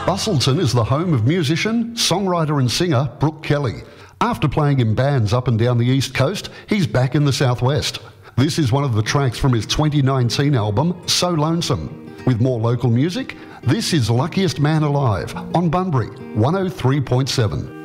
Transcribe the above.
Busselton is the home of musician, songwriter and singer Brooke Kelly. After playing in bands up and down the East Coast, he's back in the Southwest. This is one of the tracks from his 2019 album, So Lonesome. With more local music, this is Luckiest Man Alive on Bunbury 103.7.